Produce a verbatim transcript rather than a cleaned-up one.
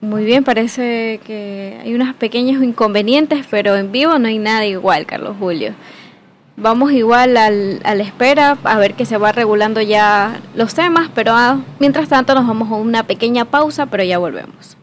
Muy bien, parece que hay unos pequeños inconvenientes, pero en vivo no hay nada igual, Carlos Julio. Vamos igual al, a la espera, a ver que se va regulando ya los temas, pero ah, mientras tanto nos vamos a una pequeña pausa, pero ya volvemos.